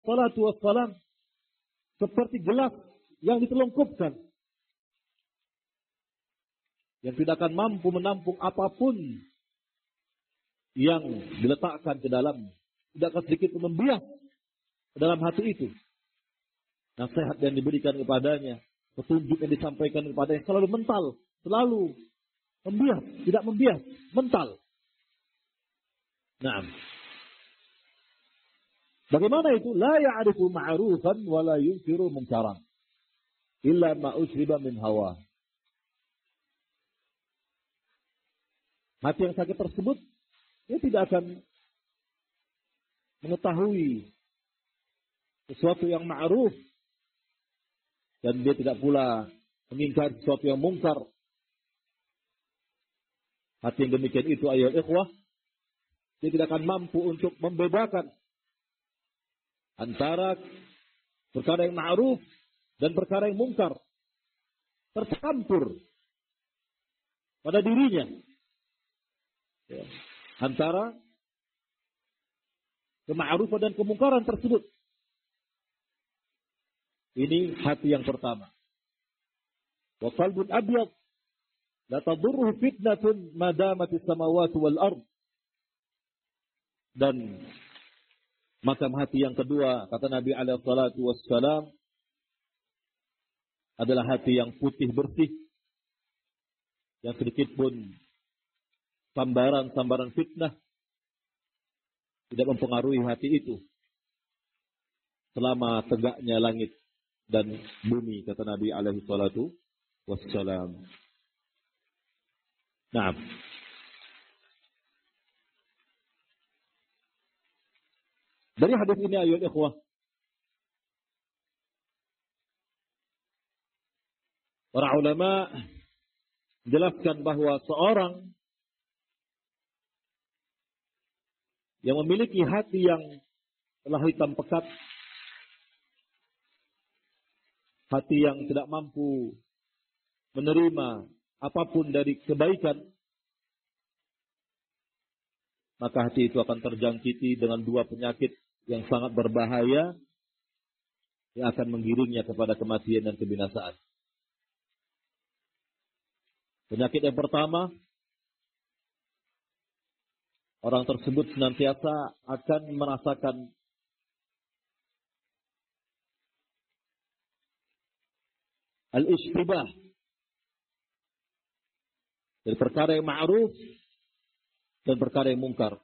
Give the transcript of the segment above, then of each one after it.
salatu wassalam seperti gelas yang ditelungkupkan, yang tidak akan mampu menampung apapun yang diletakkan ke dalam, tidak akan sedikit membias ke dalam hati itu. Nasihat yang diberikan kepadanya, petunjuk yang disampaikan kepadanya selalu mental, selalu membias, tidak membias, mental. Nah, bagaimana itu? La ya'rifu ma'rufan wa la yunkiru munkaran illa ma usriba min hawa. Hati yang sakit tersebut, dia tidak akan mengetahui sesuatu yang ma'ruf, dan dia tidak pula mengingkari sesuatu yang mungkar. Hati yang demikian itu, ayyuhal ikhwah, dia tidak akan mampu untuk membedakan antara perkara yang ma'ruf dan perkara yang mungkar. Tercampur pada dirinya. Ya. Antara kema'rufan dan kemungkaran tersebut. Ini hati yang pertama. Wa qalbun abyad la tadurruhu fitnatun ma damatis samawati wal ard. Dan macam hati yang kedua, kata Nabi alaihi salatu wassalam, adalah hati yang putih bersih, yang sedikit pun sambaran-sambaran fitnah tidak mempengaruhi hati itu selama tegaknya langit dan bumi, kata Nabi alaihi salatu wassalam. Nah, dari hadis ini ayyuhal ikhwah, para ulama menjelaskan bahwa seorang yang memiliki hati yang telah hitam pekat, hati yang tidak mampu menerima apapun dari kebaikan, maka hati itu akan terjangkiti dengan dua penyakit yang sangat berbahaya yang akan menggiringnya kepada kematian dan kebinasaan. Penyakit yang pertama, orang tersebut senantiasa akan merasakan al-ishtibah dari perkara yang ma'ruf dan perkara yang mungkar.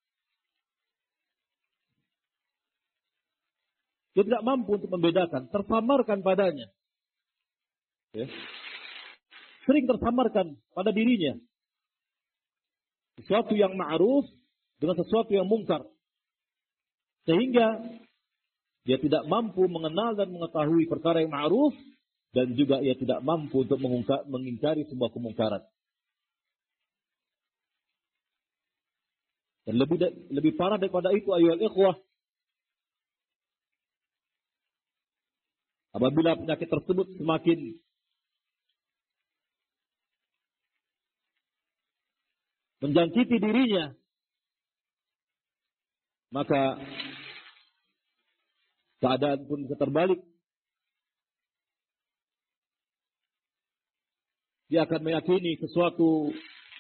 Dia tidak mampu untuk membedakan, tersamarkan padanya. Ya. Sering tersamarkan pada dirinya sesuatu yang ma'ruf dengan sesuatu yang mungkar. Sehingga dia tidak mampu mengenal dan mengetahui perkara yang ma'ruf, dan juga ia tidak mampu untuk mengingkari sebuah kemungkaran. Dan lebih parah daripada itu, ayyuhal ikhwah, apabila penyakit tersebut semakin menjangkiti dirinya, maka keadaan pun bisa terbalik. Dia akan meyakini sesuatu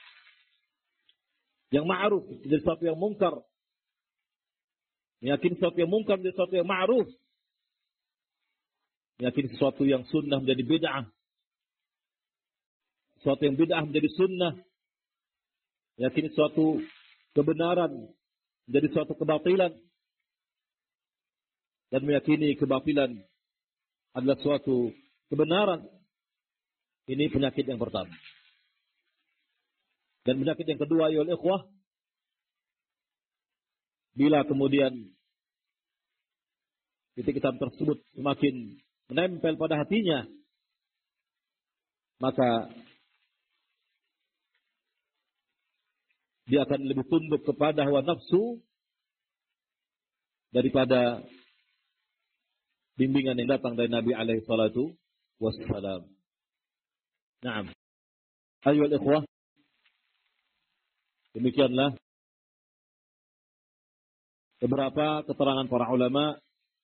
yang ma'ruf menjadi sesuatu yang mungkar. Meyakini sesuatu yang mungkar menjadi sesuatu yang ma'ruf. Meyakini sesuatu yang sunnah menjadi bid'ah. Sesuatu yang bid'ah menjadi sunnah. Meyakini suatu kebenaran menjadi suatu kebatilan. Dan meyakini kebatilan adalah suatu kebenaran. Ini penyakit yang pertama. Dan penyakit yang kedua, ayyuhal ikhwah, bila kemudian titik hitam tersebut semakin menempel pada hatinya, maka dia akan lebih tunduk kepada hawa nafsu daripada bimbingan yang datang dari Nabi alaihi salatu wassalam. Naam. Ayyuhal ikhwah, demikianlah beberapa keterangan para ulama